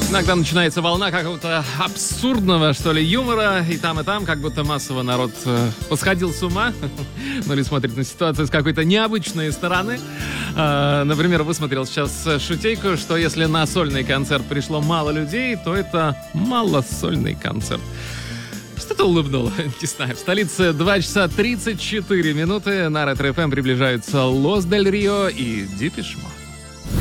Иногда начинается волна какого-то абсурдного, что ли, юмора, и там, как будто массово народ посходил с ума, ну или смотрит на ситуацию с какой-то необычной стороны. Например, высмотрел сейчас шутейку, что если на сольный концерт пришло мало людей, то это малосольный концерт. Что-то улыбнуло, не знаю. В столице 2 часа 34 минуты. На Ретро ФМ приближаются Лос Дель Рио и Депеш Мод.